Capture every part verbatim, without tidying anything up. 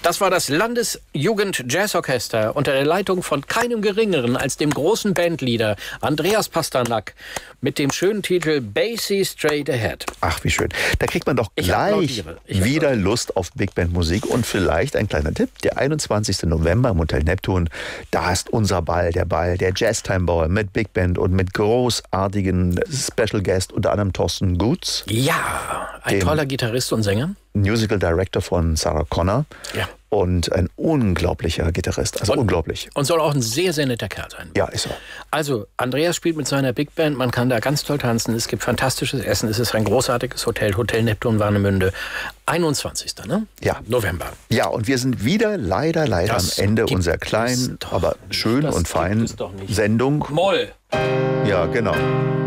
Das war das Landesjugend-Jazzorchester unter der Leitung von keinem Geringeren als dem großen Bandleader Andreas Pasternak mit dem schönen Titel Basie Straight Ahead. Ach, wie schön. Da kriegt man doch gleich wieder Lust auf Big Band Musik. Und vielleicht ein kleiner Tipp, der einundzwanzigsten November im Hotel Neptun, da ist unser Ball, der Ball, der Jazztime Ball mit Big Band und mit großartigen Special Guest, unter anderem Thorsten Gutz. Ja, ein toller Gitarrist und Sänger. Musical Director von Sarah Connor. Ja. Und ein unglaublicher Gitarrist, also und, unglaublich. Und soll auch ein sehr, sehr netter Kerl sein. Ja, ist er. Also, Andreas spielt mit seiner Big Band, man kann da ganz toll tanzen, es gibt fantastisches Essen, es ist ein großartiges Hotel, Hotel Neptun Warnemünde, einundzwanzigsten Ne? Ja. November. Ja, und wir sind wieder leider, leider das am Ende unserer kleinen, doch, aber schönen und feinen Sendung. Moll. Ja, genau.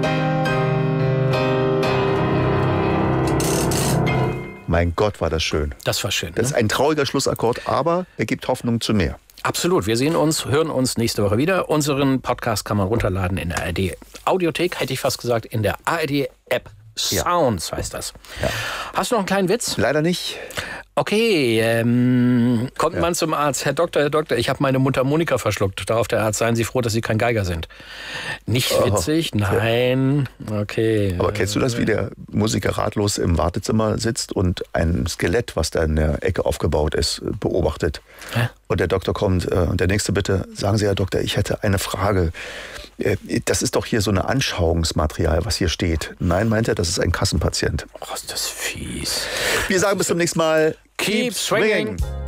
Mein Gott, war das schön. Das war schön. Das ist ne? ein trauriger Schlussakkord, aber er gibt Hoffnung zu mehr. Absolut. Wir sehen uns, hören uns nächste Woche wieder. Unseren Podcast kann man runterladen in der A R D Audiothek, hätte ich fast gesagt, in der A R D App. Sounds heißt das. Ja. Hast du noch einen kleinen Witz? Leider nicht. Okay, ähm, kommt Ja. man zum Arzt. Herr Doktor, Herr Doktor, ich habe meine Mundharmonika verschluckt. Darauf der Arzt, seien Sie froh, dass Sie kein Geiger sind. Nicht Oh, witzig? Nein. Okay. Aber kennst du das, wie der Musiker ratlos im Wartezimmer sitzt und ein Skelett, was da in der Ecke aufgebaut ist, beobachtet? Hä? Und der Doktor kommt äh, und der nächste bitte, sagen Sie, Herr Doktor, ich hätte eine Frage. Äh, das ist doch hier so eine Anschauungsmaterial, was hier steht. Nein, meint er, das ist ein Kassenpatient. Oh, ist das fies. Wir sagen bis zum nächsten Mal. Keep swinging.